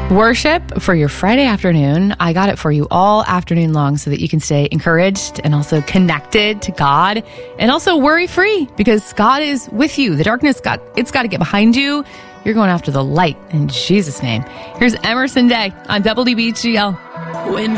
Worship for your Friday afternoon. I got it for you all afternoon long so that you can stay encouraged and also connected to God and also worry-free because God is with you. The darkness, it's got to get behind you. You're going after the light in Jesus' name. Here's Emerson Day on WBGL. When